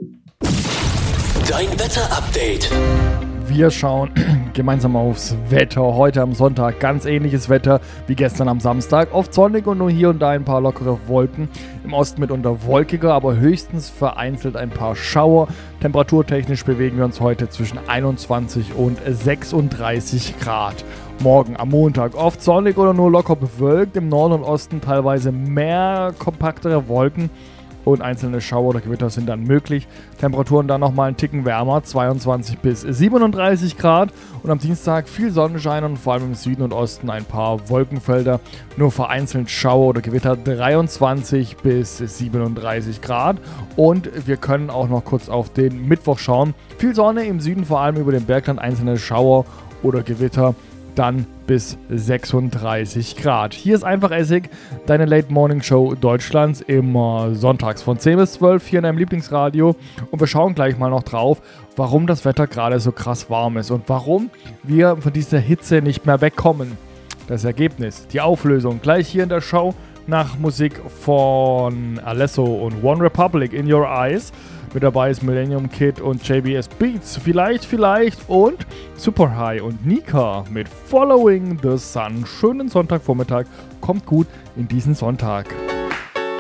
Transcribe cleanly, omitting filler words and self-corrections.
Dein Wetter-Update. Wir schauen gemeinsam aufs Wetter. Heute am Sonntag ganz ähnliches Wetter wie gestern am Samstag. Oft sonnig und nur hier und da ein paar lockere Wolken. Im Osten mitunter wolkiger, aber höchstens vereinzelt ein paar Schauer. Temperaturtechnisch bewegen wir uns heute zwischen 21 und 36 Grad. Morgen am Montag oft sonnig oder nur locker bewölkt. Im Norden und Osten teilweise mehr kompaktere Wolken. Und einzelne Schauer oder Gewitter sind dann möglich. Temperaturen dann nochmal einen Ticken wärmer, 22 bis 37 Grad. Und am Dienstag viel Sonnenschein und vor allem im Süden und Osten ein paar Wolkenfelder. Nur vereinzelt Schauer oder Gewitter, 23 bis 37 Grad. Und wir können auch noch kurz auf den Mittwoch schauen. Viel Sonne im Süden, vor allem über dem Bergland, einzelne Schauer oder Gewitter. Dann bis 36 Grad. Hier ist Einfach Essig, deine Late Morning Show Deutschlands, immer sonntags von 10 bis 12 hier in deinem Lieblingsradio. Und wir schauen gleich mal noch drauf, warum das Wetter gerade so krass warm ist und warum wir von dieser Hitze nicht mehr wegkommen. Das Ergebnis, die Auflösung, gleich hier in der Show nach Musik von Alesso und One Republic, In Your Eyes. Mit dabei ist Millennium Kid und JBS Beats, vielleicht und Super High und Nika mit Following the Sun. Schönen Sonntagvormittag, kommt gut in diesen Sonntag.